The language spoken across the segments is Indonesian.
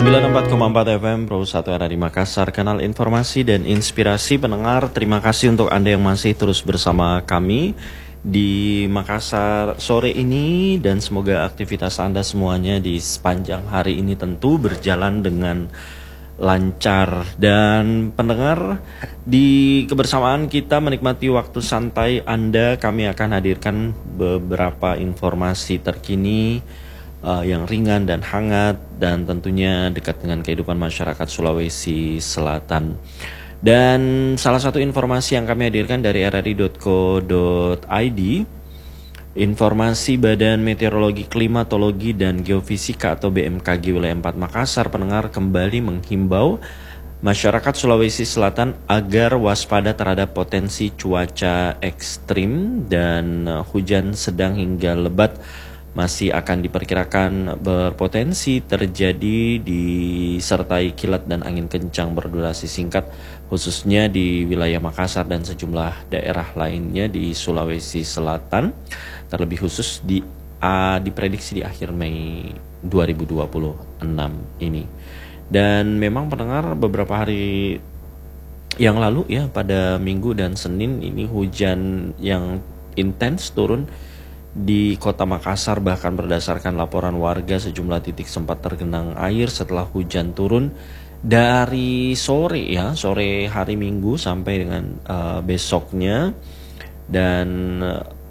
94,4 FM Pro 1 RRI Makassar, kanal informasi dan inspirasi pendengar. Terima kasih untuk Anda yang masih terus bersama kami di Makassar sore ini, dan semoga aktivitas Anda semuanya di sepanjang hari ini tentu berjalan dengan lancar. Dan pendengar, di kebersamaan kita menikmati waktu santai Anda, kami akan hadirkan beberapa informasi terkini yang ringan dan hangat, dan tentunya dekat dengan kehidupan masyarakat Sulawesi Selatan. Dan salah satu informasi yang kami hadirkan dari rri.co.id, informasi Badan Meteorologi, Klimatologi, dan Geofisika atau BMKG Wilayah 4 Makassar, pendengar, kembali menghimbau masyarakat Sulawesi Selatan agar waspada terhadap potensi cuaca ekstrim dan hujan sedang hingga lebat masih akan diperkirakan berpotensi terjadi, disertai kilat dan angin kencang berdurasi singkat, khususnya di wilayah Makassar dan sejumlah daerah lainnya di Sulawesi Selatan, terlebih khusus diprediksi di akhir Mei 2026 ini. Dan memang pendengar, beberapa hari yang lalu ya, pada Minggu dan Senin ini hujan yang intens turun di kota Makassar. Bahkan berdasarkan laporan warga, sejumlah titik sempat tergenang air setelah hujan turun dari sore hari Minggu sampai dengan besoknya. Dan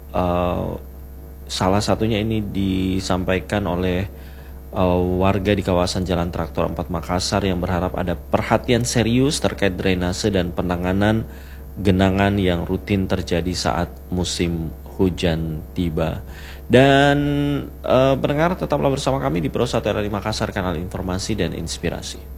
salah satunya ini disampaikan oleh warga di kawasan Jalan Traktor 4 Makassar yang berharap ada perhatian serius terkait drainase dan penanganan genangan yang rutin terjadi saat musim hujan tiba. Dan pendengar, tetaplah bersama kami di Pro 1 RRI Makassar, kanal informasi dan inspirasi.